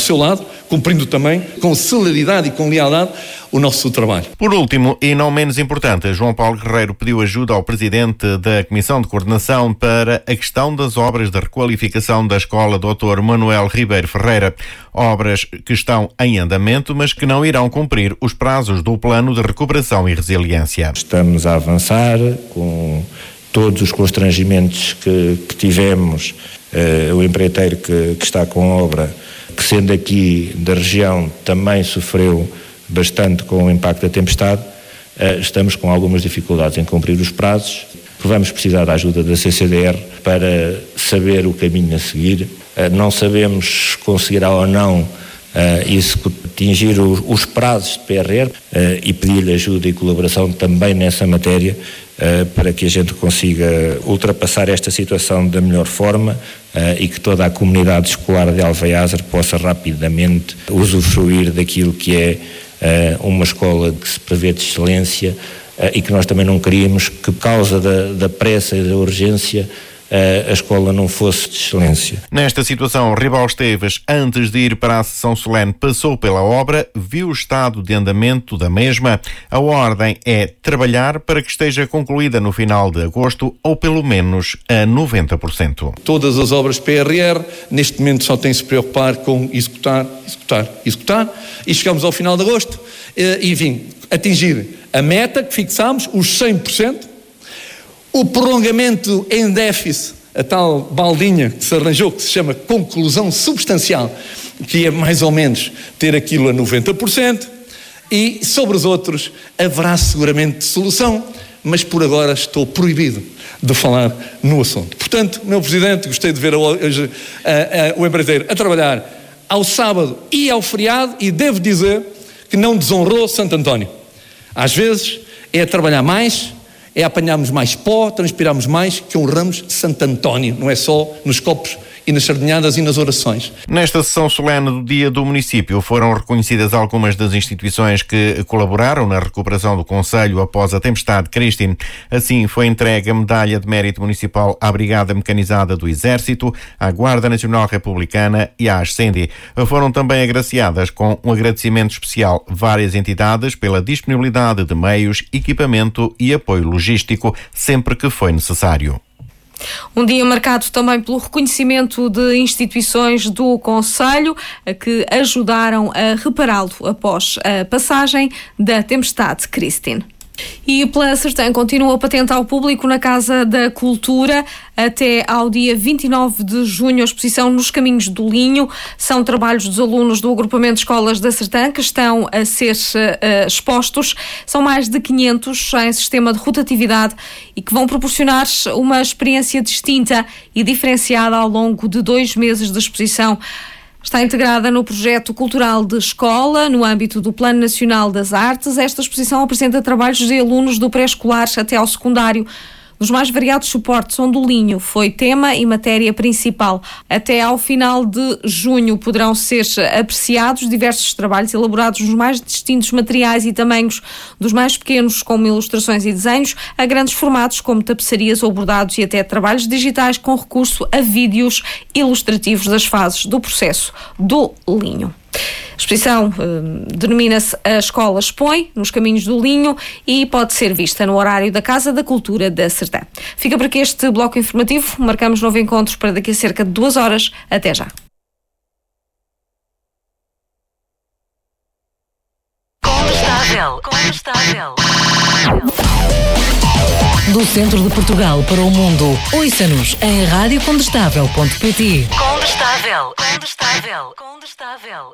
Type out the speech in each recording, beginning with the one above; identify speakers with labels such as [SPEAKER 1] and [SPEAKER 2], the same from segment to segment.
[SPEAKER 1] seu lado, cumprindo também com celeridade e com lealdade o nosso trabalho.
[SPEAKER 2] Por último, e não menos importante, João Paulo Guerreiro pediu ajuda ao Presidente da Comissão de Coordenação para a questão das obras de requalificação da Escola Dr. Manuel Ribeiro Ferreira. Obras que estão em andamento, mas que não irão cumprir os prazos do Plano de Recuperação e Resiliência.
[SPEAKER 3] Estamos a avançar com todos os constrangimentos que tivemos. O empreiteiro que está com a obra, que sendo aqui da região, também sofreu bastante com o impacto da tempestade. Estamos com algumas dificuldades em cumprir os prazos. Vamos precisar da ajuda da CCDR para saber o caminho a seguir. Não sabemos se conseguirá ou não atingir os prazos de PRR e pedir-lhe ajuda e colaboração também nessa matéria para que a gente consiga ultrapassar esta situação da melhor forma e que toda a comunidade escolar de Alveiazer possa rapidamente usufruir daquilo que é uma escola que se prevê de excelência e que nós também não queríamos que, por causa da pressa e da urgência, a escola não fosse de excelência.
[SPEAKER 2] Nesta situação, Ribal Esteves, antes de ir para a sessão solene, passou pela obra, viu o estado de andamento da mesma. A ordem é trabalhar para que esteja concluída no final de agosto ou pelo menos a 90%.
[SPEAKER 1] Todas as obras PRR, neste momento só tem de se preocupar com executar e chegamos ao final de agosto e, enfim, atingir a meta que fixámos, os 100%. O prolongamento em déficit, a tal baldinha que se arranjou, que se chama conclusão substancial, que é mais ou menos ter aquilo a 90%, e sobre os outros haverá seguramente solução, mas por agora estou proibido de falar no assunto. Portanto, meu Presidente, gostei de ver hoje o empreiteiro a trabalhar ao sábado e ao feriado, e devo dizer que não desonrou Santo António. Às vezes é trabalhar mais, é apanharmos mais pó, transpirarmos mais, que honramos Santo António, não é só nos copos e nas sardinhadas e nas orações.
[SPEAKER 2] Nesta sessão solene do Dia do Município foram reconhecidas algumas das instituições que colaboraram na recuperação do concelho após a tempestade Christine. Assim, foi entregue a Medalha de Mérito Municipal à Brigada Mecanizada do Exército, à Guarda Nacional Republicana e à Ascendi. Foram também agraciadas com um agradecimento especial várias entidades pela disponibilidade de meios, equipamento e apoio logístico sempre que foi necessário.
[SPEAKER 4] Um dia marcado também pelo reconhecimento de instituições do concelho que ajudaram a repará-lo após a passagem da tempestade Christine. E o Plan Sertã continua patente ao público na Casa da Cultura até ao dia 29 de junho. A exposição Nos Caminhos do Linho são trabalhos dos alunos do agrupamento de escolas da Sertã que estão a ser expostos. São mais de 500 em sistema de rotatividade e que vão proporcionar uma experiência distinta e diferenciada ao longo de 2 meses de exposição. Está integrada no projeto cultural de escola, no âmbito do Plano Nacional das Artes. Esta exposição apresenta trabalhos de alunos do pré-escolar até ao secundário. Dos mais variados suportes, onde o linho foi tema e matéria principal. Até ao final de junho poderão ser apreciados diversos trabalhos elaborados nos mais distintos materiais e tamanhos, dos mais pequenos, como ilustrações e desenhos, a grandes formatos, como tapeçarias ou bordados, e até trabalhos digitais com recurso a vídeos ilustrativos das fases do processo do linho. A exposição denomina-se A Escola Expõe, nos Caminhos do Linho, e pode ser vista no horário da Casa da Cultura da Sertã. Fica por aqui este bloco informativo. Marcamos novo encontro para daqui a cerca de 2 horas. Até já.
[SPEAKER 5] Condestável. Do centro de Portugal para o mundo, ouça-nos em radiocondestável.pt. Condestável.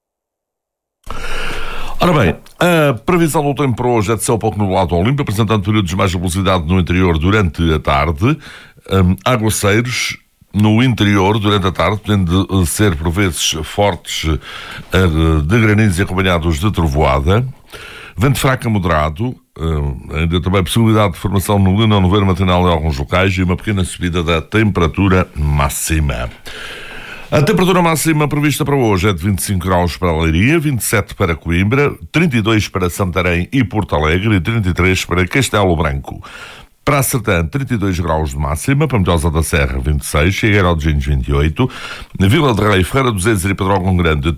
[SPEAKER 6] Ora bem, a previsão do tempo para hoje é de céu pouco nublado ao limpo, apresentando períodos de mais nebulosidade no interior durante a tarde, aguaceiros no interior durante a tarde, podendo ser por vezes fortes de granizo e acompanhados de trovoada, vento fraco a moderado, ainda também possibilidade de formação no nevoeiro matinal em alguns locais e uma pequena subida da temperatura máxima. A temperatura máxima prevista para hoje é de 25 graus para a Leiria, 27 para Coimbra, 32 para Santarém e Porto Alegre e 33 para Castelo Branco. Para a Sertã, 32 graus de máxima, para Medrosa da Serra, 26, Figueiró de Gines, 28, Vila de Rei, Ferreira do Zezer e Pedrógão Grande,